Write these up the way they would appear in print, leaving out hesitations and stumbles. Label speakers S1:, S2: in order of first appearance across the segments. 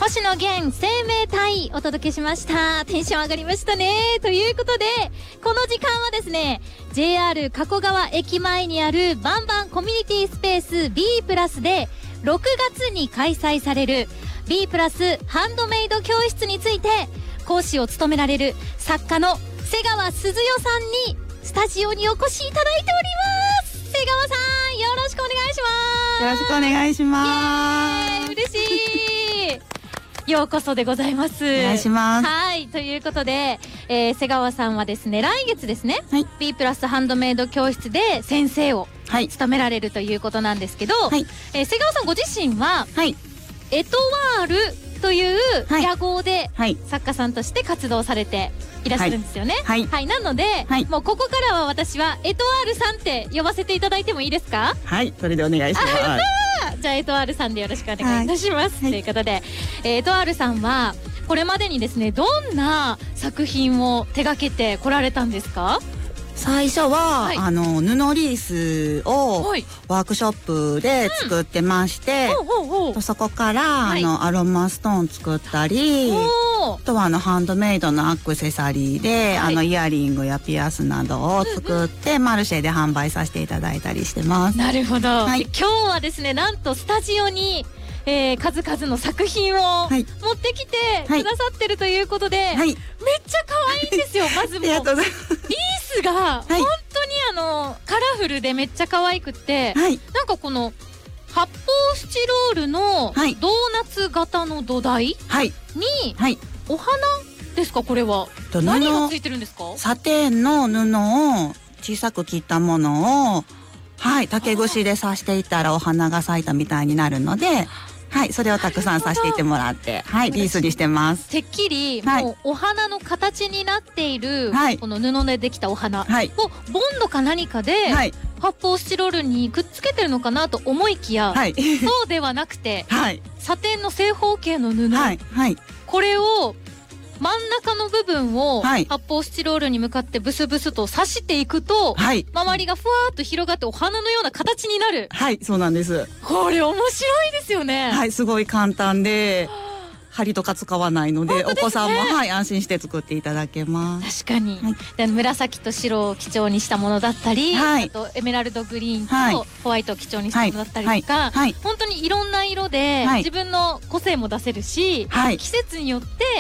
S1: 星野源生命体お届けしました。テンション上がりましたね。ということでこの時間はですね JR 加古川駅前にあるバンバンコミュニティスペース B プラスで6月に開催される B プラスハンドメイド教室について講師を務められる作家の瀬川鈴代さんにスタジオにお越しいただいております。瀬川さんよろしくお願いします。
S2: よろしくお願いします。
S1: 嬉しいようこそでございます。
S2: お願いします。
S1: はい、ということで、瀬川さんはですね来月ですね、はい、B プラスハンドメイド教室で先生を務められるということなんですけど、はい瀬川さんご自身は、はい、エトワールという屋号で作家さんとして活動されていらっしゃるんですよね。はい、はい、なので、はい、もうここからは私はエトワールさんって呼ばせていただいてもいいですか？
S2: はい、それでお願いします。
S1: じゃあエトワールさんでよろしくお願いいたします、はい、ということで、エトワールさんはこれまでにですねどんな作品を手掛けてこられたんですか？
S2: 最初は、はい、布リースをワークショップで作ってまして、そこから、はい、アロマストーン作ったり、あとはハンドメイドのアクセサリーで、はい、イヤリングやピアスなどを作って、マルシェで販売させていただいたりしてます。
S1: なるほど、はい、今日はですねなんとスタジオに数々の作品を持ってきてくださってるということで、はい、めっちゃ可愛いんですよ。まずもうリースが本当にカラフルでめっちゃ可愛くって、はい、なんかこの発泡スチロールのドーナツ型の土台に、はい、お花ですか？これは何がついてるんですか？
S2: サテンの布を小さく切ったものを、はい、竹串で刺していったらお花が咲いたみたいになるので、はい、それをたくさん刺していってもらって、はい、リースにしてます。
S1: てっきりもうお花の形になっている、はい、この布でできたお花をボンドか何かで、はい、発泡スチロールにくっつけてるのかなと思いきや、はい、そうではなくて、はい、サテンの正方形の布、はいはい、これを真ん中の部分を発泡スチロールに向かってブスブスと刺していくと、はい、周りがふわーっと広がってお花のような形になる。
S2: はい、そうなんです。
S1: これ面白いですよね。
S2: はい、すごい簡単で針とか使わないので、ね、お子さんも、はい、安心して作っていただけます。
S1: 確かに、はい、で紫と白を基調にしたものだったり、はい、あとエメラルドグリーンとホワイトを基調にしたものだったりとか、はいはい、本当にいろんな色で、はい、自分の個性も出せるし、はい、季節によって、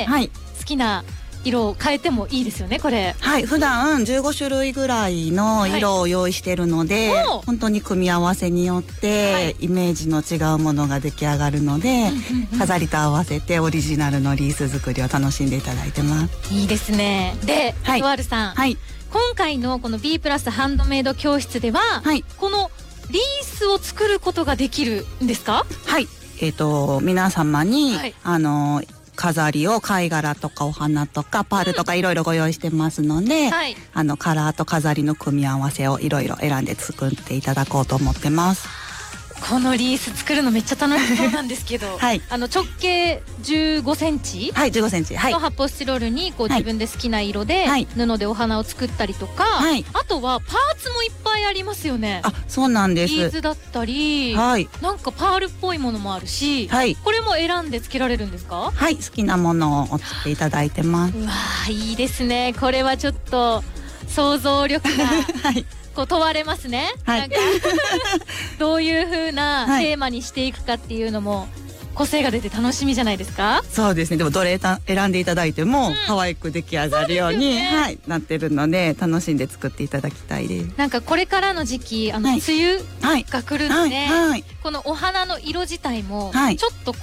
S1: はい、好きな色を変えてもいいですよねこれ。
S2: はい、普段15種類ぐらいの色を用意してるので、はい、本当に組み合わせによって、はい、イメージの違うものが出来上がるので、飾りと合わせてオリジナルのリース作りを楽しんでいただいてます。
S1: いいですね。で、エトワールさん、はい、今回のこの B プラスハンドメイド教室では、はい、このリースを作ることができるんですか？
S2: はい、皆様に、はい、飾りを貝殻とかお花とかパールとかいろいろご用意してますので、はい、カラーと飾りの組み合わせをいろいろ選んで作っていただこうと思ってます。
S1: このリース作るのめっちゃ楽しそうなんですけど、はい、直径15センチ、
S2: はい、15センチ、はい、
S1: の発泡スチロールにこう自分で好きな色で、はい、布でお花を作ったりとか、はい、あとはパーツもいっぱいありますよね。
S2: あ、そうなんです。
S1: ビーズだったり、はい、なんかパールっぽいものもあるし、はい、これも選んでつけられるんですか？
S2: はい、好きなものをお付けいただいてます。
S1: うわー、いいですね。これはちょっと想像力が、はい、こう問われますね。はい、なんかどういう風なテーマにしていくかっていうのも個性が出て楽しみじゃないですか？
S2: そうですね。でもどれ選んでいただいても可愛く出来上がるように、はい、なってるので楽しんで作っていただきたいです。
S1: なんかこれからの時期梅雨が来るので、このお花の色自体もちょっと